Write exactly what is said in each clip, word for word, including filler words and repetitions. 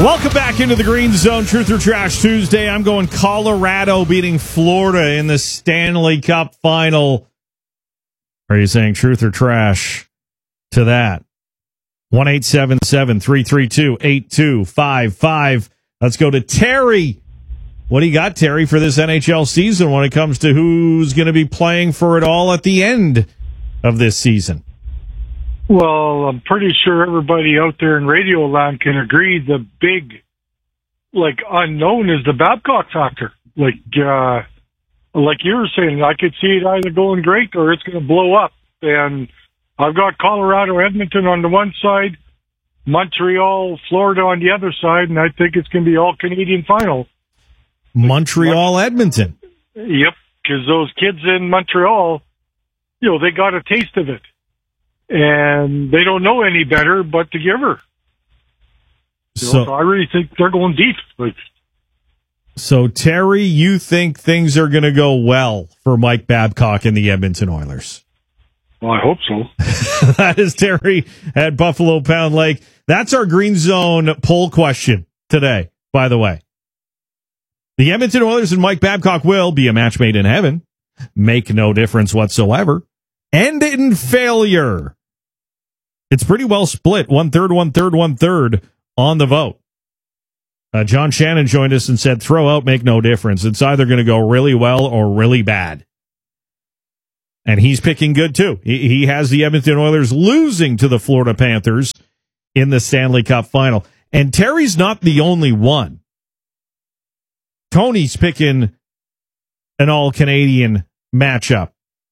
Welcome back into the Green Zone, Truth or Trash Tuesday. I'm going Colorado beating Florida in the Stanley Cup final. Are you saying truth or trash to that? one eight seven seven, three three two, eight two five five. Let's go to Terry. What do you got, Terry, for this N H L season when it comes to who's going to be playing for it all at the end of this season? Well, I'm pretty sure everybody out there in Radio Land can agree the big, like, unknown is the Babcock factor. Like, uh, like you were saying, I could see it either going great or it's going to blow up. And I've got Colorado, Edmonton on the one side, Montreal, Florida on the other side, and I think it's going to be all Canadian final. Montreal, Edmonton. Yep, because those kids in Montreal, you know, they got a taste of it. And they don't know any better but to give her. You know, so, so I really think they're going deep. Like, so, Terry, you think things are going to go well for Mike Babcock and the Edmonton Oilers? Well, I hope so. That is Terry at Buffalo Pound Lake. That's our Green Zone poll question today, by the way. The Edmonton Oilers and Mike Babcock will be a match made in heaven. Make no difference whatsoever. End in failure. It's pretty well split. One third, one third, one third on the vote. Uh, John Shannon joined us and said, throw out, make no difference. It's either going to go really well or really bad. And he's picking good, too. He, he has the Edmonton Oilers losing to the Florida Panthers in the Stanley Cup final. And Terry's not the only one. Tony's picking an all-Canadian matchup.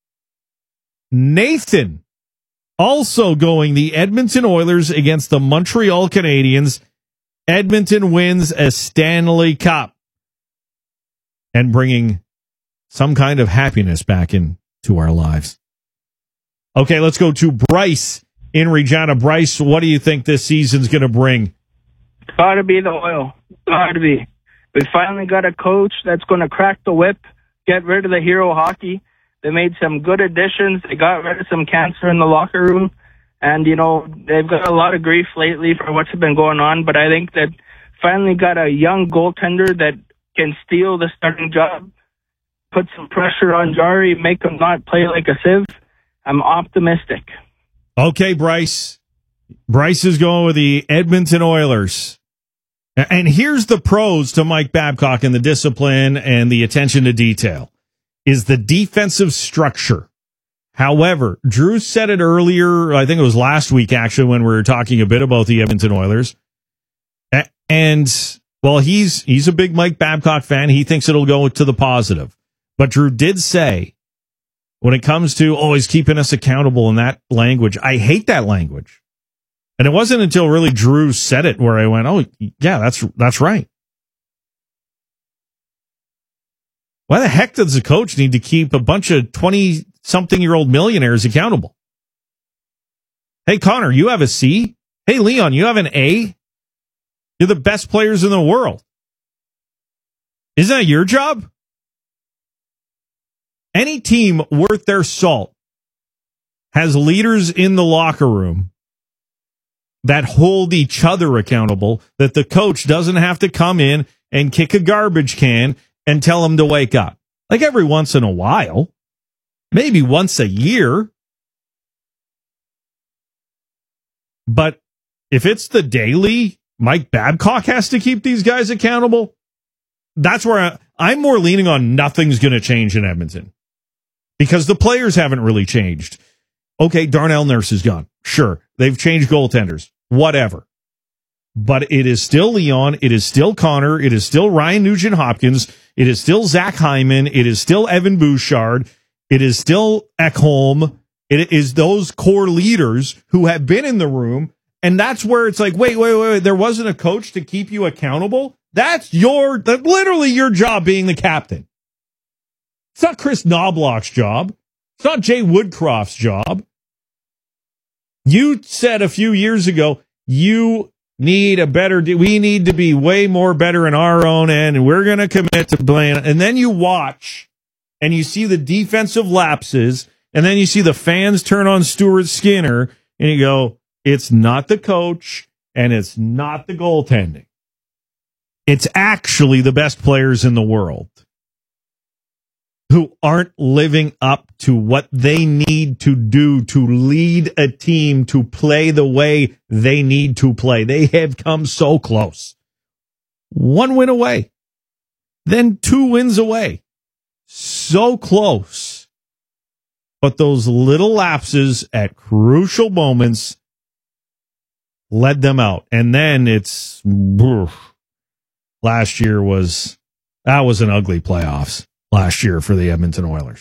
Nathan also going the Edmonton Oilers against the Montreal Canadiens. Edmonton wins a Stanley Cup and bringing some kind of happiness back into our lives. Okay, let's go to Bryce in Regina. Bryce, what do you think this season's going to bring? Gotta be the Oil. Gotta be. We finally got a coach that's going to crack the whip, get rid of the hero hockey. They made some good additions. They got rid of some cancer in the locker room. And, you know, they've got a lot of grief lately for what's been going on. But I think that finally got a young goaltender that can steal the starting job, put some pressure on Jari, make him not play like a sieve. I'm optimistic. Okay, Bryce. Bryce is going with the Edmonton Oilers. And here's the pros to Mike Babcock and the discipline and the attention to detail. Is the defensive structure. However, Drew said it earlier, I think it was last week actually, when we were talking a bit about the Edmonton Oilers. And, well, he's he's a big Mike Babcock fan. He thinks it'll go to the positive. But Drew did say, when it comes to, oh, he's keeping us accountable in that language, I hate that language. And it wasn't until really Drew said it where I went, oh, yeah, that's that's right. Why the heck does the coach need to keep a bunch of twenty-something-year-old millionaires accountable? Hey, Connor, you have a C? Hey, Leon, you have an A? You're the best players in the world. Isn't that your job? Any team worth their salt has leaders in the locker room that hold each other accountable, that the coach doesn't have to come in and kick a garbage can and tell them to wake up. Like every once in a while. Maybe once a year. But if it's the daily, Mike Babcock has to keep these guys accountable. That's where I, I'm more leaning on nothing's going to change in Edmonton. Because the players haven't really changed. Okay, Darnell Nurse is gone. Sure, they've changed goaltenders. Whatever. But it is still Leon. It is still Connor. It is still Ryan Nugent-Hopkins. It is still Zach Hyman. It is still Evan Bouchard. It is still Ekholm. It is those core leaders who have been in the room. And that's where it's like, wait, wait, wait, wait. There wasn't a coach to keep you accountable? That's your, that's literally your job being the captain. It's not Chris Knobloch's job. It's not Jay Woodcroft's job. You said a few years ago, you need a better, we need to be way more better in our own end, and we're going to commit to playing. And then you watch, and you see the defensive lapses, and then you see the fans turn on Stuart Skinner, and you go, it's not the coach, and it's not the goaltending. It's actually the best players in the world who aren't living up to what they need to do to lead a team to play the way they need to play. They have come so close. One win away, then two wins away. So close. But those little lapses at crucial moments led them out. And then it's... Last year was... That was an ugly playoffs last year for the Edmonton Oilers.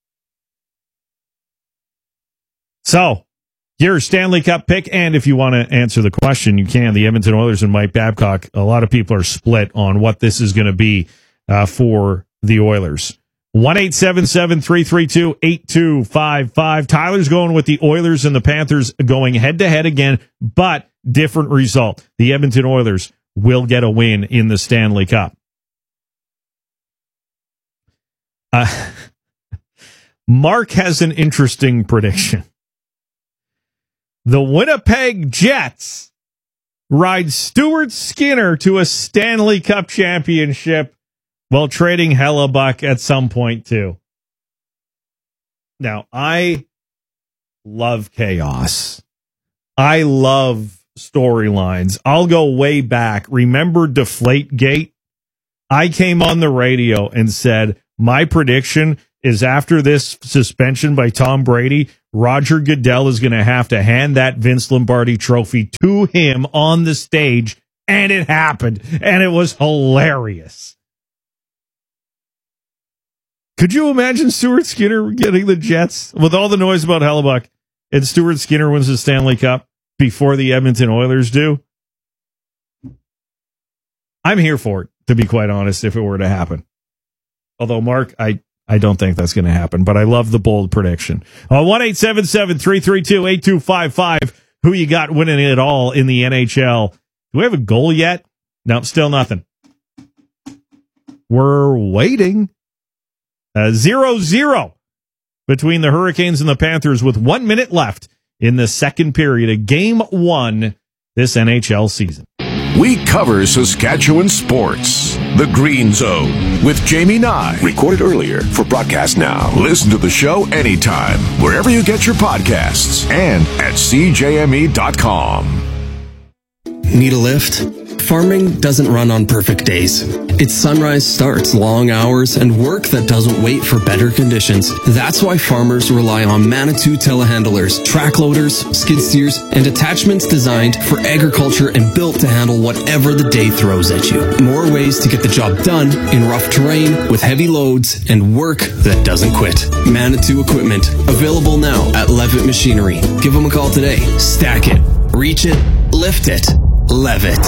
So, your Stanley Cup pick, and if you want to answer the question, you can. The Edmonton Oilers and Mike Babcock, a lot of people are split on what this is going to be uh, for the Oilers. one eight seven seven, three three two, eight two five five. Tyler's going with the Oilers and the Panthers going head-to-head again, but different result. The Edmonton Oilers will get a win in the Stanley Cup. Uh, Mark has an interesting prediction. The Winnipeg Jets ride Stuart Skinner to a Stanley Cup championship while trading Hellebuck at some point, too. Now, I love chaos. I love storylines. I'll go way back. Remember Deflategate? I came on the radio and said, my prediction is after this suspension by Tom Brady, Roger Goodell is going to have to hand that Vince Lombardi trophy to him on the stage, and it happened, and it was hilarious. Could you imagine Stuart Skinner getting the Jets with all the noise about Hellebuck, and Stuart Skinner wins the Stanley Cup before the Edmonton Oilers do? I'm here for it, to be quite honest, if it were to happen. Although, Mark, I, I don't think that's going to happen, but I love the bold prediction. Uh, one eight seven seven, three three two, eight two five five. Who you got winning it all in the N H L? Do we have a goal yet? No, still nothing. We're waiting. Uh, zero zero between the Hurricanes and the Panthers with one minute left in the second period of game one this N H L season. We cover Saskatchewan sports. The Green Zone with Jamie Nye. Recorded earlier for broadcast now. Listen to the show anytime, wherever you get your podcasts, and at c j m e dot com. Need a lift? Farming doesn't run on perfect days. Its sunrise starts, long hours, and work that doesn't wait for better conditions. That's why farmers rely on Manitou telehandlers, track loaders, skid steers, and attachments designed for agriculture and built to handle whatever the day throws at you. More ways to get the job done in rough terrain with heavy loads and work that doesn't quit. Manitou equipment, available now at Levitt Machinery. Give them a call today. Stack it, reach it, lift it, Levitt.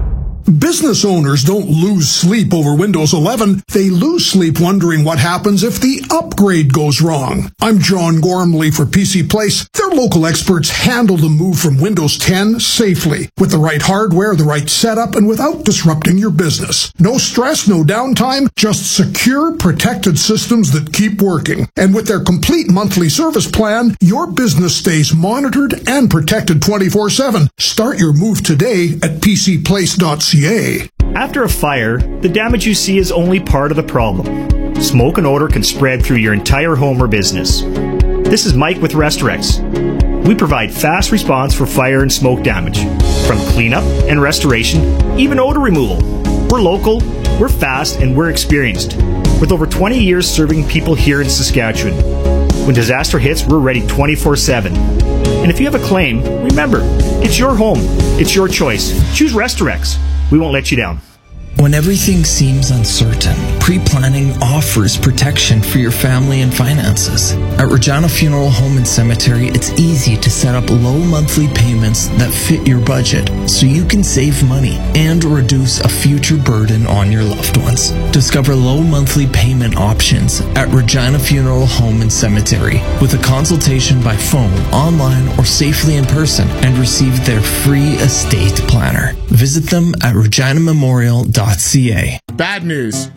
Business owners don't lose sleep over Windows eleven. They lose sleep wondering what happens if the upgrade goes wrong. I'm John Gormley for P C Place. Their local experts handle the move from Windows ten safely, with the right hardware, the right setup, and without disrupting your business. No stress, no downtime, just secure, protected systems that keep working. And with their complete monthly service plan, your business stays monitored and protected twenty-four seven. Start your move today at p c place dot c a. After a fire, the damage you see is only part of the problem. Smoke and odor can spread through your entire home or business. This is Mike with Restorex. We provide fast response for fire and smoke damage, from cleanup and restoration, even odor removal. We're local, we're fast, and we're experienced, with over twenty years serving people here in Saskatchewan. When disaster hits, we're ready twenty-four seven. And if you have a claim, remember, it's your home, it's your choice. Choose Restorex. We won't let you down. When everything seems uncertain, pre-planning offers protection for your family and finances. At Regina Funeral Home and Cemetery, it's easy to set up low monthly payments that fit your budget so you can save money and reduce a future burden on your loved ones. Discover low monthly payment options at Regina Funeral Home and Cemetery with a consultation by phone, online, or safely in person, and receive their free estate planner. Visit them at regina memorial dot c a. Bad news. Yards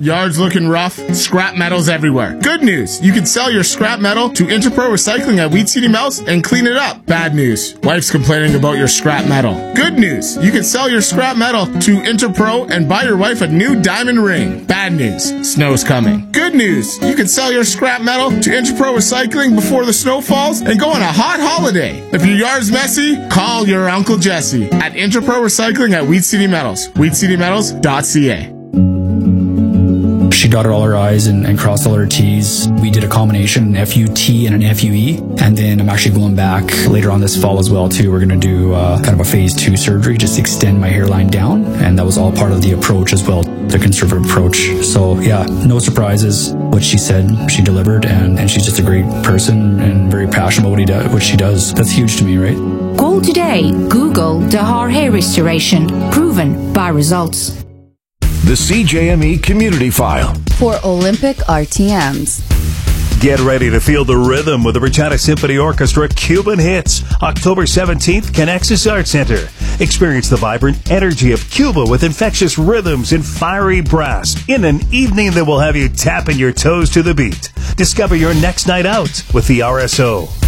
looking rough? Scrap metal's everywhere. Good news, you can sell your scrap metal to Interpro Recycling at Weed City Mills and clean it up. Bad news, wife's complaining about your scrap metal. Good news, you can sell your scrap metal to Interpro and buy your wife a new diamond ring. Bad news, snow's coming. Good news, you can sell your scrap metal to Interpro Recycling before the snow falls and go on a hot holiday. If your yard's messy, call your Uncle Jesse at Interpro Recycling at Weed City Metals. weed city metals dot c a. She dotted all her I's and, and crossed all her T's. We did a combination, an F U T and an F U E. And then I'm actually going back later on this fall as well, too. We're going to do uh, kind of a phase two surgery, just extend my hairline down. And that was all part of the approach as well, the conservative approach. So, yeah, no surprises. What she said, she delivered. And, and she's just a great person and very passionate about what, he do, what she does. That's huge to me, right? Call today. Google Dahar Hair Restoration. Proven by results. The C J M E Community File. For Olympic R T Ms. Get ready to feel the rhythm with the Regina Symphony Orchestra Cuban Hits. October seventeenth, Connexus Arts Center. Experience the vibrant energy of Cuba with infectious rhythms and fiery brass in an evening that will have you tapping your toes to the beat. Discover your next night out with the R S O.